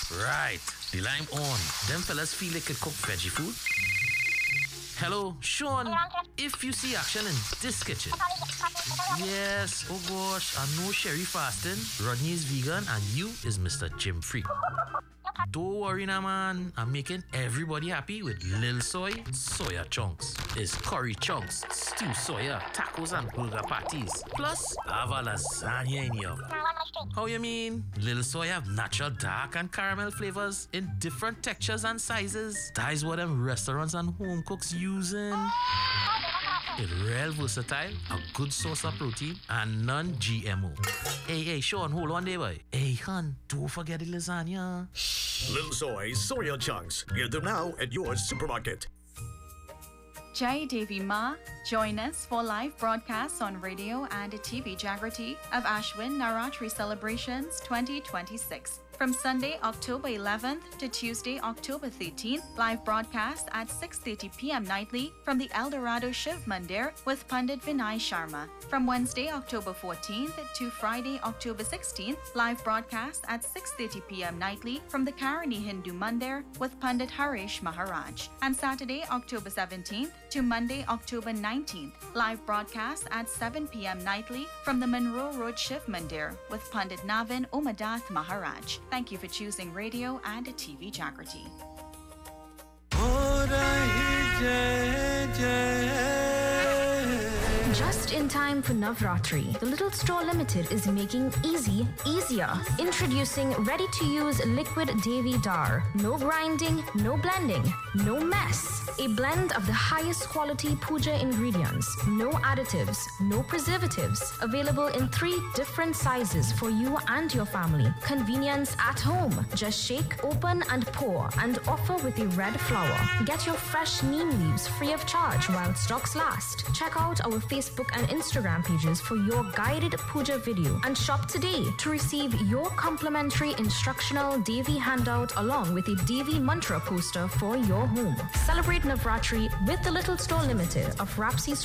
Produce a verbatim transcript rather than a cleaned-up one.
Right, the lime on. Them fellas feel they could cook veggie food. Hello, Sean. If you see action in this kitchen. Yes, oh gosh, I know Sherry fasting, Rodney is vegan, and you is Mister Jim Freak. Don't worry now, man. I'm making everybody happy with Lil Soy soya chunks. It's curry chunks, stew soya, tacos and burger patties. Plus, I have a lasagna in here. How you mean? Lil Soy have natural dark and caramel flavors in different textures and sizes. That is what them restaurants and home cooks using. It's real versatile, a good source of protein, and non-G M O. Hey, hey, Sean, hold on there, boy. Hey, hon, don't forget the lasagna. Lil Soy soya chunks. Get them now at your supermarket. Jai Devi Ma, join us for live broadcasts on radio and T V Jagrati of Ashwin Navratri Celebrations twenty twenty-six. From Sunday, October eleventh to Tuesday, October thirteenth, live broadcast at six thirty p.m. nightly from the Eldorado Shiv Mandir with Pandit Vinay Sharma. From Wednesday, October fourteenth to Friday, October sixteenth, live broadcast at six thirty p.m. nightly from the Karani Hindu Mandir with Pandit Harish Maharaj. And Saturday, October seventeenth to Monday, October nineteenth, live broadcast at seven p.m. nightly from the Monroe Road Shiv Mandir with Pandit Navin Umadath Maharaj. Thank you for choosing radio and T V Jagrati. Just in time for Navratri, the Little Store Limited is making easy easier. Introducing ready-to-use liquid Devi Dar. No grinding, no blending, no mess. A blend of the highest quality puja ingredients. No additives, no preservatives. Available in three different sizes for you and your family. Convenience at home. Just shake, open and pour and offer with a red flower. Get your fresh neem leaves free of charge while stocks last. Check out our Facebook and Instagram pages for your guided puja video and shop today to receive your complimentary instructional Devi handout along with a Devi mantra poster for your home. Celebrate Navratri with the Little Store Limited of Rapsi Street.